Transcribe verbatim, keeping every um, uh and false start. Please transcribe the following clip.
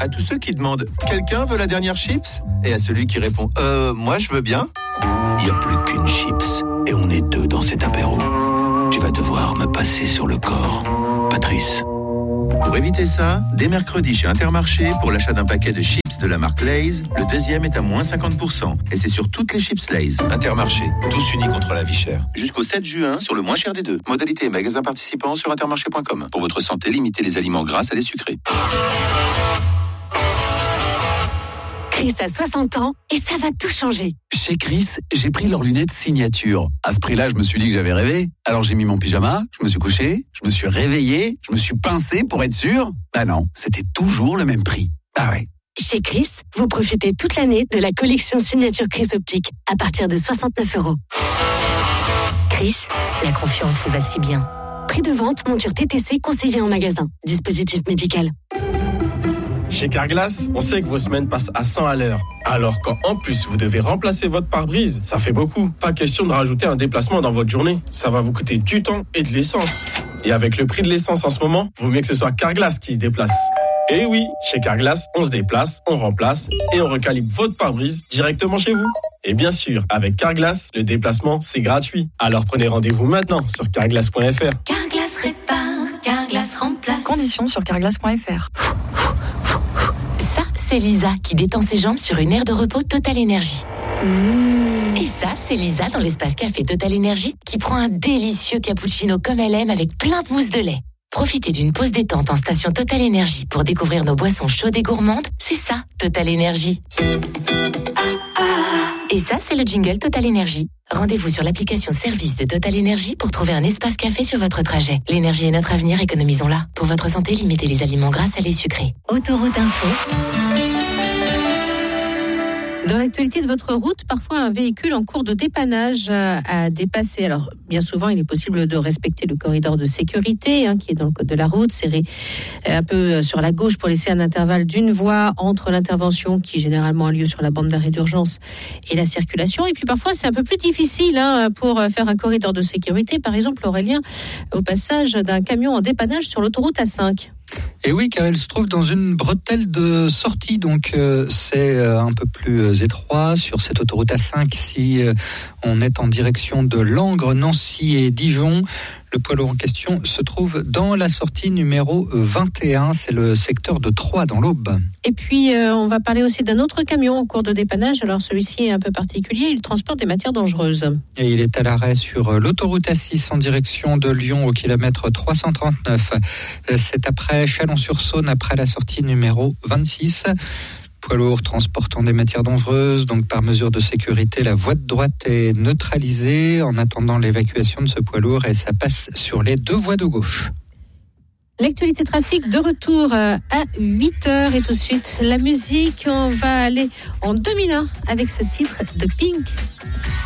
À tous ceux qui demandent « Quelqu'un veut la dernière chips ?» et à celui qui répond « Euh, moi je veux bien ?» Il n'y a plus qu'une chips et on est deux dans cet apéro. Tu vas devoir me passer sur le corps, Patrice. Pour éviter ça, dès mercredi chez Intermarché, pour l'achat d'un paquet de chips de la marque Lay's, le deuxième est à moins cinquante pour cent. Et c'est sur toutes les chips Lay's. Intermarché, tous unis contre la vie chère. Jusqu'au sept juin, sur le moins cher des deux. Modalité et magasins participants sur intermarché point com. Pour votre santé, limitez les aliments gras à les sucrés. Chris a soixante ans et ça va tout changer. Chez Chris, j'ai pris leurs lunettes signature. À ce prix-là, je me suis dit que j'avais rêvé. Alors j'ai mis mon pyjama, je me suis couché, je me suis réveillé, je me suis pincé pour être sûr. Bah non, c'était toujours le même prix. Ah ouais. Chez Chris, vous profitez toute l'année de la collection signature Chris Optique à partir de soixante-neuf euros. Chris, la confiance vous va si bien. Prix de vente, monture T T C conseillé en magasin. Dispositif médical. Chez Carglass, on sait que vos semaines passent à cent à l'heure. Alors quand en plus vous devez remplacer votre pare-brise, ça fait beaucoup. Pas question de rajouter un déplacement dans votre journée. Ça va vous coûter du temps et de l'essence. Et avec le prix de l'essence en ce moment, vaut mieux que ce soit Carglass qui se déplace. Et oui, chez Carglass, on se déplace, on remplace et on recalibre votre pare-brise directement chez vous. Et bien sûr, avec Carglass, le déplacement, c'est gratuit. Alors prenez rendez-vous maintenant sur carglass point f r. Carglass répare, Carglass remplace. Conditions sur carglass point f r. Ça, c'est Lisa qui détend ses jambes sur une aire de repos Total Énergie. Mmh. Et ça, c'est Lisa dans l'espace café Total Énergie qui prend un délicieux cappuccino comme elle aime avec plein de mousse de lait. Profitez d'une pause détente en station Total Énergie pour découvrir nos boissons chaudes et gourmandes. C'est ça, Total Énergie. Et ça, c'est le jingle Total Énergie. Rendez-vous sur l'application service de Total Énergie pour trouver un espace café sur votre trajet. L'énergie est notre avenir, économisons-la. Pour votre santé, limitez les aliments gras, salés, sucrés. Autoroute Info. Dans l'actualité de votre route, parfois un véhicule en cours de dépannage a dépassé. Alors, bien souvent, il est possible de respecter le corridor de sécurité hein, qui est dans le code de la route, serré un peu sur la gauche pour laisser un intervalle d'une voie entre l'intervention qui généralement a lieu sur la bande d'arrêt d'urgence et la circulation. Et puis parfois, c'est un peu plus difficile hein, pour faire un corridor de sécurité. Par exemple, Aurélien, au passage d'un camion en dépannage sur l'autoroute A cinq. Et oui, car elle se trouve dans une bretelle de sortie, donc euh, c'est euh, un peu plus euh, étroit sur cette autoroute A cinq si euh, on est en direction de Langres, Nancy et Dijon. Le poids lourd en question se trouve dans la sortie numéro vingt et un, c'est le secteur de Troyes dans l'Aube. Et puis euh, on va parler aussi d'un autre camion en cours de dépannage. Alors celui-ci est un peu particulier, il transporte des matières dangereuses. Et il est à l'arrêt sur l'autoroute A six en direction de Lyon au kilomètre trois cent trente-neuf. C'est après Chalon-sur-Saône, après la sortie numéro vingt-six. Poids lourd transportant des matières dangereuses, donc par mesure de sécurité, la voie de droite est neutralisée en attendant l'évacuation de ce poids lourd et ça passe sur les deux voies de gauche. L'actualité trafic de retour à huit heures et tout de suite la musique. On va aller en deux mille un avec ce titre de Pink.